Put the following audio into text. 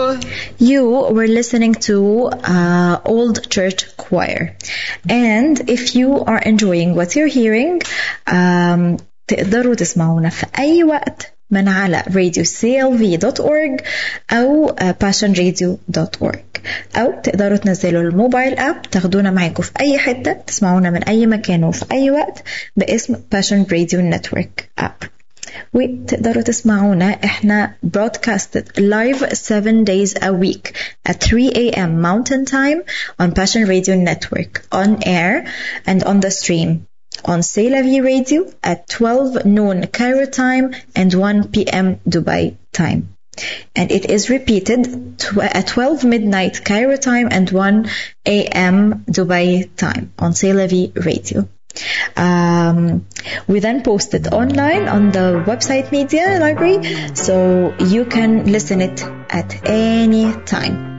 You were listening to Old Church Choir. And if you are enjoying what you're hearing, تقدروا تسمعونا في أي وقت من على radioclv.org أو passionradio.org، أو تقدروا تنزلوا الموبايل أب تاخدونا معاكم في أي حتة، تسمعونا من أي مكان وفي أي وقت باسم Passion Radio Network أب. وتقدروا تسمعونا احنا broadcasted live 7 days a week at 3 a.m. Mountain Time on Passion Radio Network, on air and on the stream on C'est La Vie Radio at 12 noon Cairo time and 1 p.m. Dubai time. And it is repeated at 12 midnight Cairo time and 1 a.m. Dubai time on C'est La Vie Radio. We then post it online on the website media library, so you can listen it at any time.